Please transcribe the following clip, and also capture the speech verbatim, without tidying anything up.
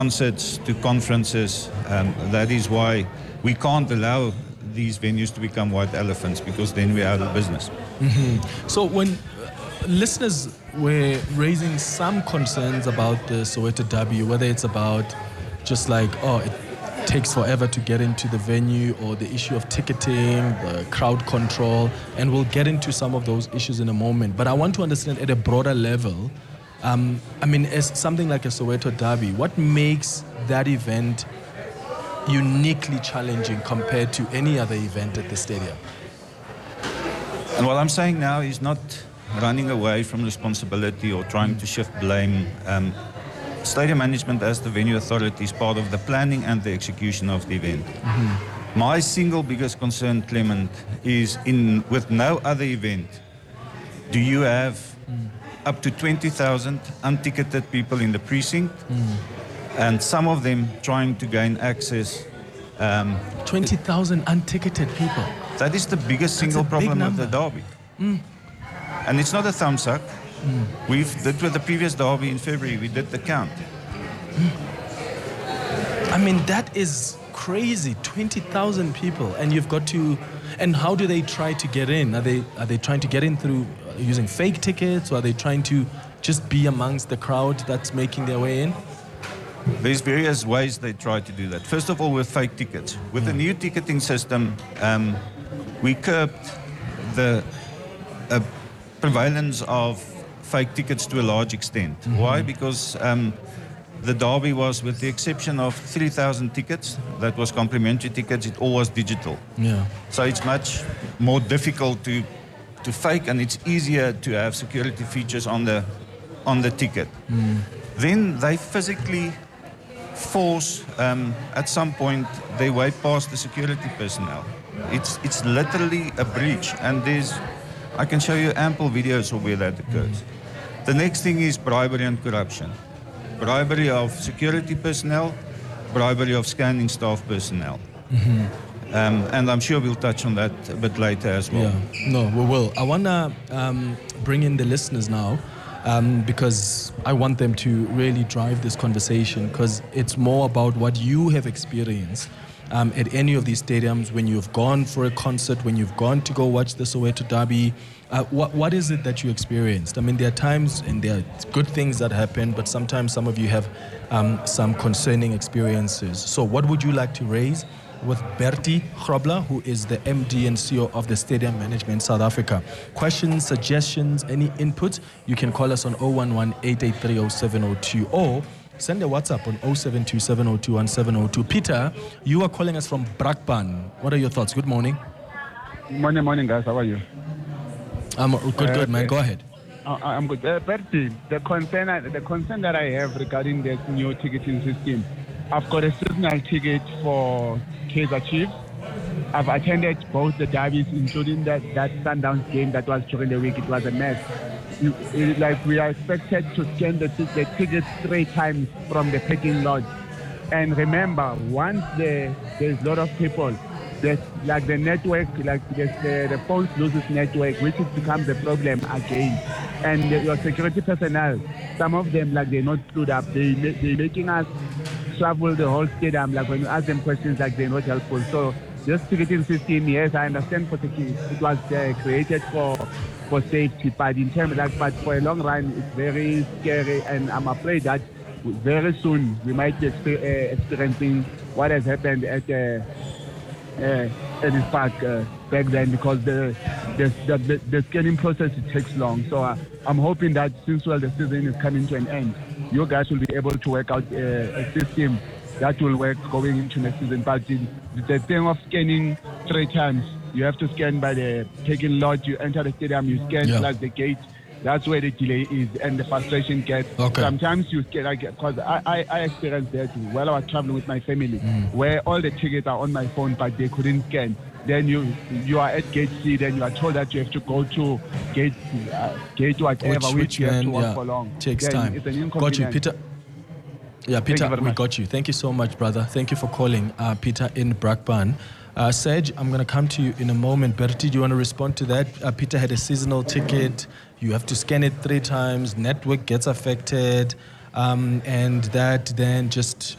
concerts to conferences. Um, that is why we can't allow these venues to become white elephants, because then we're out of business. Mm-hmm. So when uh, listeners were raising some concerns about the Soweto Derby, whether it's about just like, oh, it takes forever to get into the venue, or the issue of ticketing, the crowd control, and we'll get into some of those issues in a moment. But I want to understand at a broader level, um, I mean, as something like a Soweto Derby, what makes that event uniquely challenging compared to any other event at the stadium? And what I'm saying now is not running away from responsibility or trying to shift blame. Um, stadium management as the venue authority is part of the planning and the execution of the event. Mm-hmm. My single biggest concern, Clement, is in with no other event do you have mm. up to twenty thousand unticketed people in the precinct, mm. and some of them trying to gain access. Um, twenty thousand unticketed people. That is the biggest single problem with the derby. Mm. And it's not a thumbs up. Mm. We've did with the previous derby in February, we did the count. Mm. I mean, that is crazy. twenty thousand people, and you've got to. And how do they try to get in? Are they are they trying to get in through uh, using fake tickets, or are they trying to just be amongst the crowd that's making their way in? There's various ways they try to do that. First of all, with fake tickets. With the new ticketing system, um, we curbed the uh, prevalence of fake tickets to a large extent. Mm-hmm. Why? Because um, the derby was, with the exception of three thousand tickets, that was complimentary tickets, it all was digital. Yeah. So it's much more difficult to to fake, and it's easier to have security features on the on the ticket. Mm. Then they physically force, um, at some point, they way past the security personnel. It's it's literally a breach, and there's, I can show you ample videos of where that occurs. Mm. The next thing is bribery and corruption. Bribery of security personnel, bribery of scanning staff personnel. Mm-hmm. Um, and I'm sure we'll touch on that a bit later as well. Yeah, no, we will. I want to um, bring in the listeners now, um, because I want them to really drive this conversation, because it's more about what you have experienced um, at any of these stadiums, when you've gone for a concert, when you've gone to go watch the Soweto Derby. Uh, what what is it that you experienced? I mean, there are times and there are good things that happen, but sometimes some of you have um, some concerning experiences. So what would you like to raise with Bertie Grobler, who is the M D and C E O of the Stadium Management South Africa? Questions, suggestions, any input, you can call us on zero one one, eight eight three, zero seven zero two, or send a WhatsApp on zero seven two, seven zero two, one seven zero two. Peter, you are calling us from Brakpan. What are your thoughts? Good morning. Morning, morning, guys. How are you? I'm good, uh, good, man. Go ahead. Uh, I'm good. Uh, Bertie, the concern, the concern that I have regarding this new ticketing system, I've got a seasonal ticket for Kaizer Chiefs. I've attended both the derbies, including that, that Sundowns game that was during the week. It was a mess. You, it, like we are expected to scan the, the tickets three times from the parking lot. And remember, once the, there's a lot of people, there's like the network, like the, the phone loses network, which is becomes a problem again. And the, your security personnel, some of them, like they're not screwed up. They, they're making us travel the whole stadium. Like when you ask them questions, like they're not helpful. So this ticketing system, yes, I understand for security, it was uh, created for for safety, but in terms of that, but for a long run, it's very scary, and I'm afraid that very soon we might be exper- uh, experiencing what has happened at uh, uh, Ellis Park uh, back then, because the the, the the scanning process, it takes long. So uh, I'm hoping that since well the season is coming to an end, you guys will be able to work out uh, a system that will work going into next season. But the, the thing of scanning three times, you have to scan by the taking lot, you enter the stadium, you scan yeah. plus the gate. That's where the delay is and the frustration gets. Okay. Sometimes you get, because I, I, I experienced that while I was traveling with my family, mm. where all the tickets are on my phone, but they couldn't scan. Then you you are at gate C, then you are told that you have to go to gate uh, gate whatever, which, which you have to walk yeah, for long. Takes then time. It's an got you, Peter. Yeah, Peter, we much. got you. Thank you so much, brother. Thank you for calling, uh, Peter in Brakpan. Uh, Serge, I'm going to come to you in a moment. Bertie, do you want to respond to that? Uh, Peter had a seasonal ticket. You have to scan it three times. Network gets affected. um, and that then just